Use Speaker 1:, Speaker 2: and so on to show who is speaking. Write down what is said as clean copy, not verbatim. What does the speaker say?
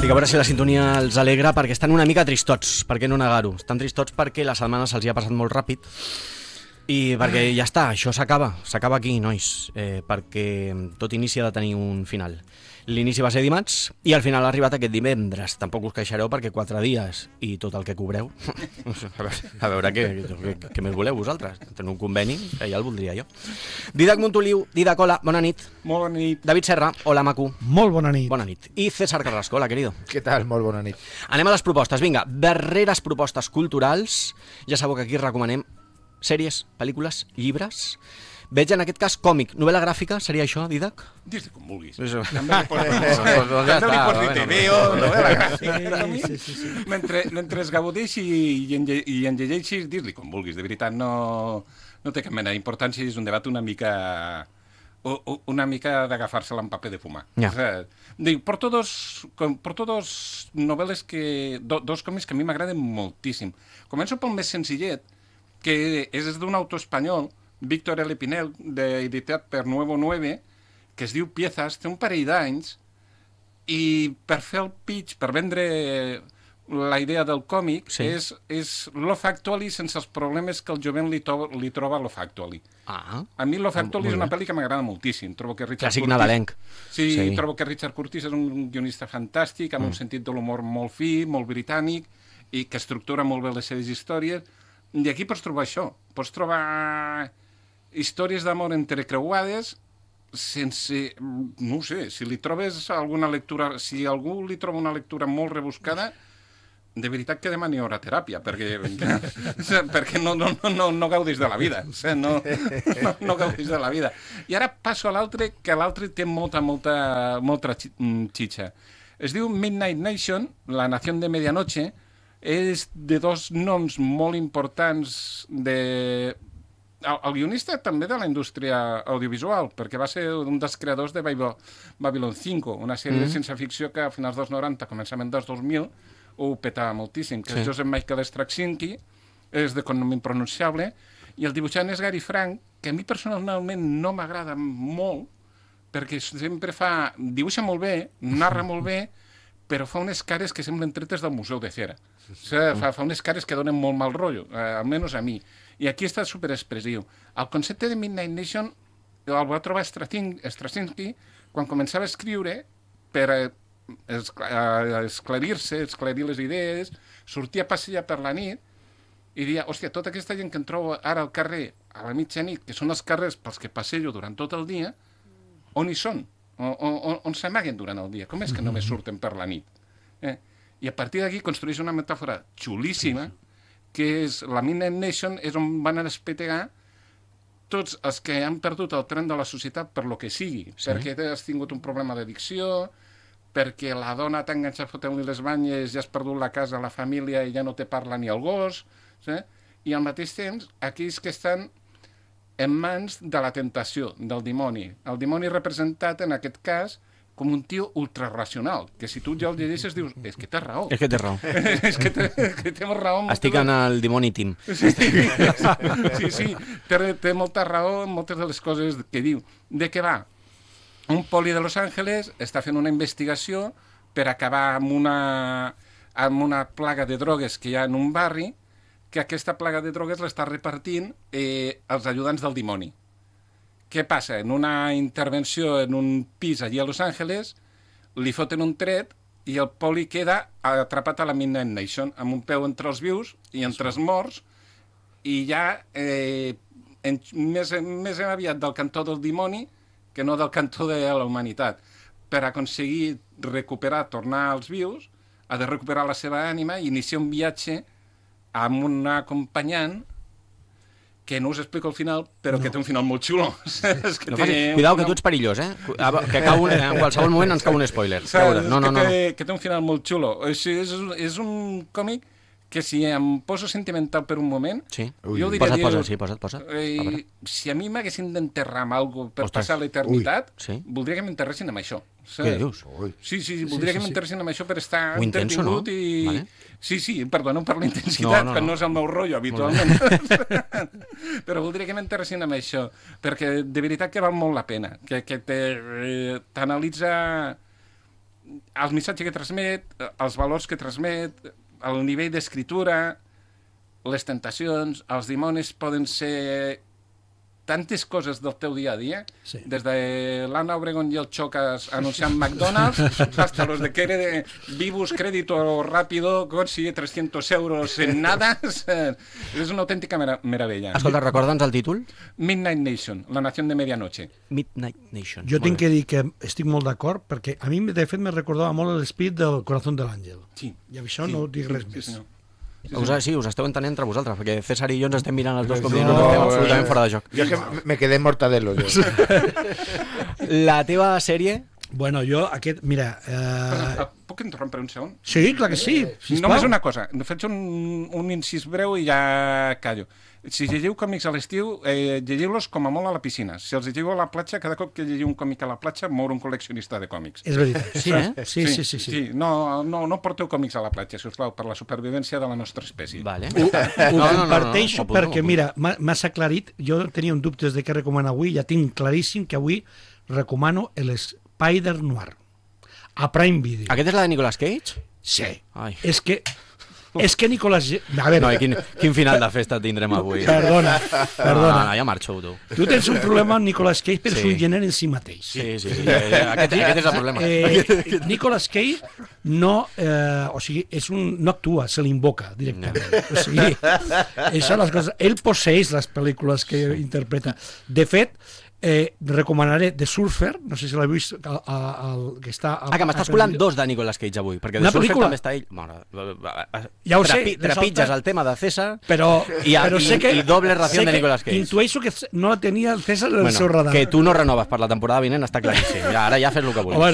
Speaker 1: Estic a veure si la sintonia els alegra, perquè estan una mica tristots, per què no negar-ho? Estan tristots perquè la setmana se'ls ha passat molt ràpid i perquè ja està, això s'acaba aquí, nois, perquè tot inici ha de tenir un final. L'inici va ser dimarts i al final ha arribat aquest divendres. Tampoc us queixareu perquè 4 dies i tot el que cobreu. A veure què més voleu vosaltres. Teniu un conveni, que ja el voldria jo. Didac Montoliu, Didac, hola, bona nit.
Speaker 2: Molt bona nit.
Speaker 1: David Serra, hola, maco.
Speaker 3: Molt bona nit.
Speaker 1: Bona nit. I César Carrasco, hola, querido.
Speaker 4: Què tal? Molt bona nit.
Speaker 1: Anem a les propostes, vinga. Darreres propostes culturals. Ja sabeu que aquí recomanem sèries, pel·lícules, llibres. Veig en aquest cas còmic, novel·la gràfica, seria això, Didac?
Speaker 2: Dis-li com vulguis.
Speaker 1: També
Speaker 2: li pots dir TVO, novel·la gràfica. Mentre es gaudeixi i en llegeixis, dis-li com vulguis. De veritat, no té cap mena d'importància i és un debat una mica d'agafar-se-la en paper de fumar.
Speaker 1: Ja.
Speaker 2: Dic, porto dos novel·les dos còmics que a mi m'agraden moltíssim. Començo pel més senzillet, que és d'un autor espanyol, Víctor L. Pinel, editat per Nuevo 9, que es diu Piezas, té un parell d'anys, i per fer el pitch, per vendre la idea del còmic,
Speaker 1: sí,
Speaker 2: és Love Actually sense els problemes que el jovent li troba a Love Actually.
Speaker 1: Ah,
Speaker 2: A mi Love Actually és una pel·li que m'agrada moltíssim. Trobo que Richard
Speaker 1: clàssic
Speaker 2: Curtis...
Speaker 1: nadalenc.
Speaker 2: Sí, trobo que Richard Curtis és un guionista fantàstic, amb un sentit de l'humor molt fi, molt britànic, i que estructura molt bé les seves històries. I aquí pots trobar això. Pots trobar històries d'amor entrecreuades sense... No ho sé, si li trobes alguna lectura... Si algú li troba una lectura molt rebuscada, de veritat que demani hora-teràpia, perquè no gaudis de la vida. No gaudis de la vida. I ara passo a l'altre, que l'altre té molta xitxa. Es diu Midnight Nation, la nació de medianoche, és de dos noms molt importants el guionista també de la indústria audiovisual, perquè va ser un dels creadors de Babylon 5, una sèrie de ciència-ficció que a finals dels 90, començament dels 2000, ho petava moltíssim, que és Joseph Michael Straczynski, és de cognom impronunciable, i el dibuixant és Gary Frank, que a mi personalment no m'agrada molt, perquè sempre dibuixa molt bé, narra molt bé, però fa unes cares que semblen tretes del Museu de Cera. Fa unes cares que donen molt mal rotllo, almenys a mi. I aquí està superexpressiu. El concepte de Midnight Nation el va trobar Straczynski quan començava a escriure per esclarir les idees, sortir a passejar per la nit i dir, hòstia, tota aquesta gent que em trobo ara al carrer a la mitjanit, que són els carrers pels que passejo durant tot el dia, on hi són? On s'amaguen durant el dia? Com és que només surten per la nit? I a partir d'aquí construeix una metàfora xulíssima, que és la Midnight Nation, és on van a despetegar tots els que han perdut el tren de la societat per lo que sigui, perquè has tingut un problema d'addicció, perquè la dona t'ha enganxat a fotre-li les banyes, ja has perdut la casa, la família, i ja no te parla ni el gos, i al mateix temps, aquells que estan en mans de la tentació, del dimoni. El dimoni representat, en aquest cas, com un tio ultrarracional, que si tu ja el llegeixes dius, és que té raó.
Speaker 1: És que té raó.
Speaker 2: És que té raó.
Speaker 1: Estic en el dimoni team.
Speaker 2: Sí, té molta raó en moltes de les coses que diu. De què va? Un poli de Los Angeles està fent una investigació per acabar amb una plaga de drogues que hi ha en un barri, que aquesta plaga de drogues l'està repartint els ajudants del dimoni. Què passa? En una intervenció en un pis allí a Los Angeles, li foten un tret i el poli queda atrapat a la Midnight Nation, amb un peu entre els vius i entre els morts, i ja més aviat del cantó del dimoni que no del cantó de la humanitat. Per aconseguir tornar als vius, ha de recuperar la seva ànima i iniciar un viatge amb un acompanyant que no us explico al final, però que té un final molt xulo.
Speaker 1: Cuidao, que tu ets perillós, que en qualsevol moment ens cau un spoiler.
Speaker 2: Que té un final molt xulo. És un còmic que si em poso sentimental per un moment, jo diria...
Speaker 1: Posa't.
Speaker 2: Si a mi m'haguessin d'enterrar amb alguna cosa per passar l'eternitat, voldria que m'enterressin amb això.
Speaker 1: Què dius?
Speaker 2: Sí, voldria que m'enterressin amb això per estar
Speaker 1: entretingut
Speaker 2: i... Sí, perdó, no per la intensitat, que no és el meu rotllo habitualment. Però voldria que m'enterressin amb això, perquè de veritat que val molt la pena, que t'analitza el missatge que transmet, els valors que transmet, el nivell d'escritura, les tentacions, els dimonis poden ser tantes coses del teu dia a dia,
Speaker 3: Sí.
Speaker 2: des de l'Anna Obregón i el Chocas anunciant McDonald's, hasta los de que de Vivus, Crédito Rápido, consigue 300 euros en nada. És una autèntica meravella.
Speaker 1: Escolta, recorda'ns el títol?
Speaker 2: Midnight Nation, la nación de medianoche.
Speaker 1: Midnight Nation.
Speaker 3: Jo
Speaker 1: Molt
Speaker 3: tinc
Speaker 1: bé.
Speaker 3: que dir que estic molt d'acord, perquè a mi, de fet, me recordava molt l'espírit del Corazón de l'Àngel.
Speaker 2: Sí.
Speaker 3: I amb això no dic res
Speaker 2: Sí,
Speaker 3: més.
Speaker 2: senyor.
Speaker 1: Sí, us esteu entenent entre vosaltres, perquè César i jo ens estem mirant els dos com
Speaker 4: No,
Speaker 1: dient, estem absolutament fora de joc.
Speaker 4: Jo és que me quedé en Mortadelo, jo.
Speaker 1: La teva sèrie...
Speaker 3: Bueno, jo aquest, mira...
Speaker 2: Puc interrompre un segon?
Speaker 3: Sí, clar que sí. Sisplau.
Speaker 2: Només una cosa, faig un incís breu i ja callo. Si llegiu còmics a l'estiu, llegiu-los com a molt a la piscina. Si els llegiu a la platja, cada cop que llegiu un còmic a la platja, mor un col·leccionista de còmics.
Speaker 3: És veritat.
Speaker 1: Sí, eh?
Speaker 3: Sí.
Speaker 2: No porteu còmics a la platja, si us plau, per la supervivència de la nostra espècie.
Speaker 1: Vale.
Speaker 3: Ho comparteixo
Speaker 1: m'apunto,
Speaker 3: perquè,
Speaker 1: m'apunto.
Speaker 3: mira, m'has aclarit, jo tenia un dubtes de què recomanar avui, ja tinc claríssim que avui recomano l'Spider Noir, a Prime Video.
Speaker 1: Aquest és la de Nicolas Cage?
Speaker 3: Sí.
Speaker 1: Ai.
Speaker 3: És que Nicolas... A veure,
Speaker 1: No, i quin final de festa tindrem avui?
Speaker 3: perdona.
Speaker 1: No, ja marxo, tu.
Speaker 3: Tu tens un problema amb Nicolas Cage, però
Speaker 1: Sí.
Speaker 3: és un gènere en si mateix.
Speaker 1: Sí. Aquest és el problema.
Speaker 3: Nicolas Cage no, o sigui, no actua, se l'invoca directament. O sigui, això les coses... Ell posseix les pel·lícules que interpreta. De fet, recomanaré The Surfer, no sé si l'heu vist, que està...
Speaker 1: Que m'estàs colant dos de Nicolas Cage avui, perquè
Speaker 3: Una
Speaker 1: de Surfer
Speaker 3: pel·lícula.
Speaker 1: també està ell...
Speaker 3: Ja ho sé,
Speaker 1: Trepitges el tema de César
Speaker 3: però sé que...
Speaker 1: i doble ració
Speaker 3: sé
Speaker 1: de
Speaker 3: que
Speaker 1: Nicolas Cage.
Speaker 3: Intueixo que no la tenia el César en el seu radar.
Speaker 1: Que tu no renoves per la temporada vinent està claríssim. Ja, ara ja fes el que vulguis.
Speaker 3: Bueno,